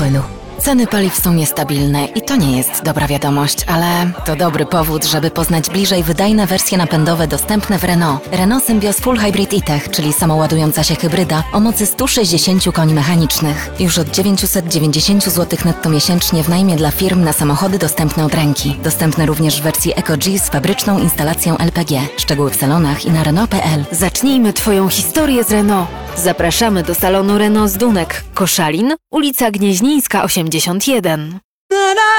Melu. Ceny paliw są niestabilne i to nie jest dobra wiadomość, ale to dobry powód, żeby poznać bliżej wydajne wersje napędowe dostępne w Renault. Renault Symbioz Full Hybrid e-Tech, czyli samoładująca się hybryda o mocy 160 koni mechanicznych. Już od 990 zł netto miesięcznie w najmie dla firm na samochody dostępne od ręki. Dostępne również w wersji Eco-G z fabryczną instalacją LPG. Szczegóły w salonach i na Renault.pl. Zacznijmy Twoją historię z Renault. Zapraszamy do salonu Renault z Dunek, Koszalin, ulica Gnieźnieńska 81.